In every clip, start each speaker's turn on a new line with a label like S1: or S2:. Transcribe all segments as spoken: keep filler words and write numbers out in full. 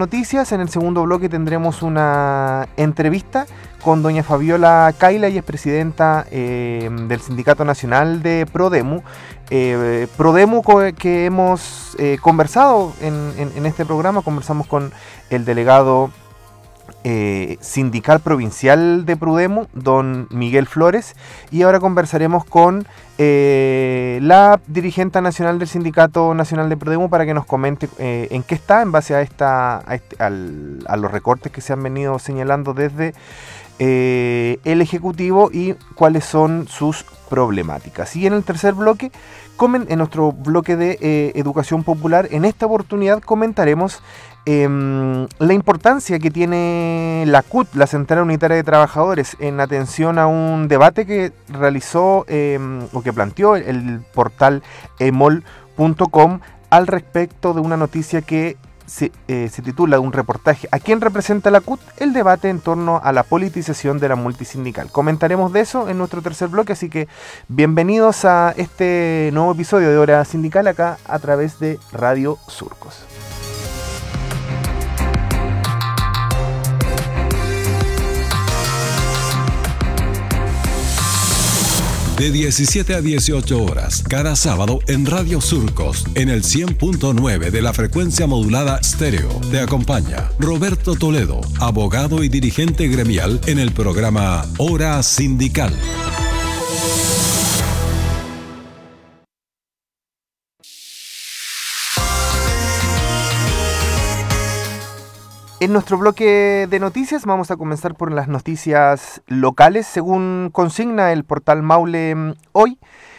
S1: noticias. En el segundo bloque tendremos una entrevista con doña Fabiola Kaila, ella es presidenta eh, del Sindicato Nacional de Prodemu. Eh, Prodemu co- que hemos eh, conversado en, en, en este programa, conversamos con el delegado Eh, sindical provincial de Prodemu, don Miguel Flores, y ahora conversaremos con eh, la dirigente nacional del Sindicato Nacional de Prodemu para que nos comente eh, en qué está en base a, esta, a, este, al, a los recortes que se han venido señalando desde eh, el Ejecutivo y cuáles son sus problemáticas. Y en el tercer bloque, comen, en nuestro bloque de eh, educación popular, en esta oportunidad comentaremos Eh, la importancia que tiene la C U T, la Central Unitaria de Trabajadores, en atención a un debate que realizó eh, o que planteó el, el portal emol punto com al respecto de una noticia que se, eh, se titula un reportaje ¿A quién representa la C U T? El debate en torno a la politización de la multisindical. Comentaremos de eso en nuestro tercer bloque, así que bienvenidos a este nuevo episodio de Hora Sindical acá a través de Radio Surcos.
S2: De diecisiete a dieciocho horas, cada sábado en Radio Surcos, en el cien punto nueve de la frecuencia modulada estéreo. Te acompaña Roberto Toledo, abogado y dirigente gremial en el programa Hora Sindical.
S1: En nuestro bloque de noticias vamos a comenzar por las noticias locales. Según consigna el portal Maule hoy,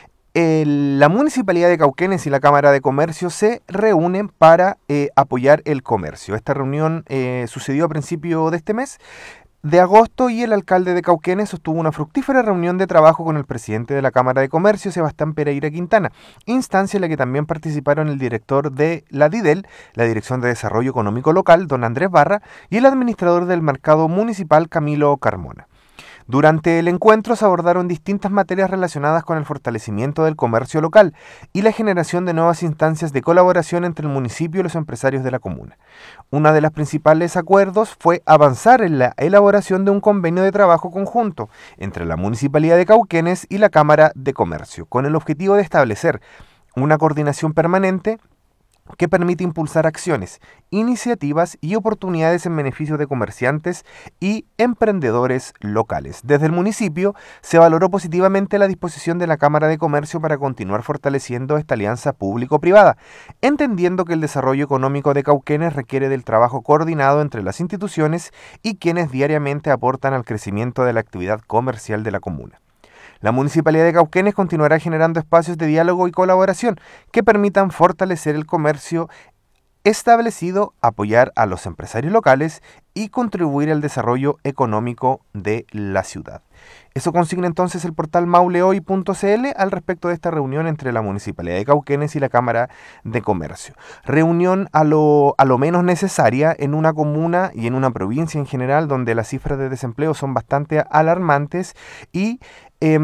S1: el, la Municipalidad de Cauquenes y la Cámara de Comercio se reúnen para eh, apoyar el comercio. Esta reunión eh, sucedió a principio de este mes de agosto y el alcalde de Cauquenes sostuvo una fructífera reunión de trabajo con el presidente de la Cámara de Comercio, Sebastián Pereira Quintana, instancia en la que también participaron el director de la DIDEL, la Dirección de Desarrollo Económico Local, don Andrés Barra, y el administrador del mercado municipal, Camilo Carmona. Durante el encuentro se abordaron distintas materias relacionadas con el fortalecimiento del comercio local y la generación de nuevas instancias de colaboración entre el municipio y los empresarios de la comuna. Uno de los principales acuerdos fue avanzar en la elaboración de un convenio de trabajo conjunto entre la Municipalidad de Cauquenes y la Cámara de Comercio, con el objetivo de establecer una coordinación permanente que permite impulsar acciones, iniciativas y oportunidades en beneficio de comerciantes y emprendedores locales. Desde el municipio se valoró positivamente la disposición de la Cámara de Comercio para continuar fortaleciendo esta alianza público-privada, entendiendo que el desarrollo económico de Cauquenes requiere del trabajo coordinado entre las instituciones y quienes diariamente aportan al crecimiento de la actividad comercial de la comuna. La Municipalidad de Cauquenes continuará generando espacios de diálogo y colaboración que permitan fortalecer el comercio establecido, apoyar a los empresarios locales y contribuir al desarrollo económico de la ciudad. Eso consigna entonces el portal maulehoy punto c l al respecto de esta reunión entre la Municipalidad de Cauquenes y la Cámara de Comercio. Reunión a lo, a lo menos necesaria en una comuna y en una provincia en general donde las cifras de desempleo son bastante alarmantes y eh,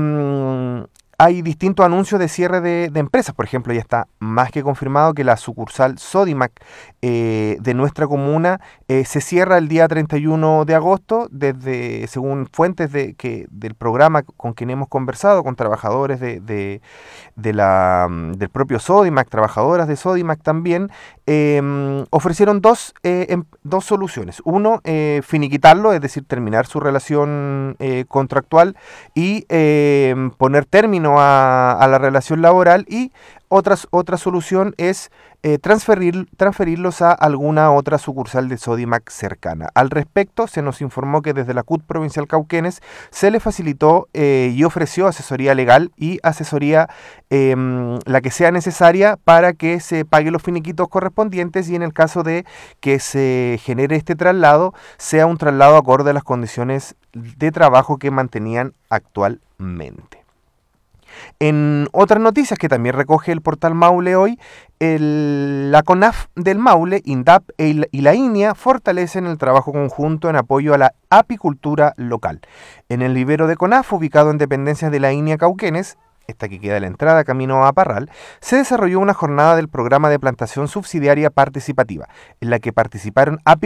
S1: hay distintos anuncios de cierre de, de empresas. Por ejemplo, ya está más que confirmado que la sucursal Sodimac eh, de nuestra comuna eh, se cierra el día treinta y uno de agosto, desde según fuentes de, que, del programa con quien hemos conversado, con trabajadores de, de, de la, del propio Sodimac, trabajadoras de Sodimac también, eh, ofrecieron dos, eh, em, dos soluciones. Uno, eh, finiquitarlo, es decir, terminar su relación eh, contractual y eh, poner término A, a la relación laboral, y otras, otra solución es eh, transferir, transferirlos a alguna otra sucursal de Sodimac cercana. Al respecto, se nos informó que desde la C U T Provincial Cauquenes se le facilitó eh, y ofreció asesoría legal y asesoría eh, la que sea necesaria para que se paguen los finiquitos correspondientes y en el caso de que se genere este traslado, sea un traslado acorde a las condiciones de trabajo que mantenían actualmente. En otras noticias que también recoge el portal Maule hoy, el, la CONAF del Maule, INDAP y la INEA fortalecen el trabajo conjunto en apoyo a la apicultura local. En el vivero de CONAF, ubicado en dependencias de la INEA Cauquenes, esta que queda a la entrada camino a Parral, se desarrolló una jornada del programa de plantación subsidiaria participativa, en la que participaron apicultores